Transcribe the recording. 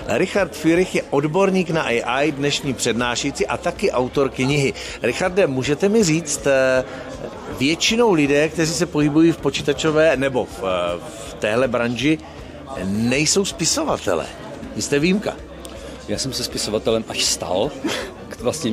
Richard Führich je odborník na AI, dnešní přednášející a taky autor knihy. Richarde, můžete mi říct, většinou lidé, kteří se pohybují v počítačové nebo v téhle branži, nejsou spisovatele. Vy jste výjimka. Já jsem se spisovatelem až stal. Vlastně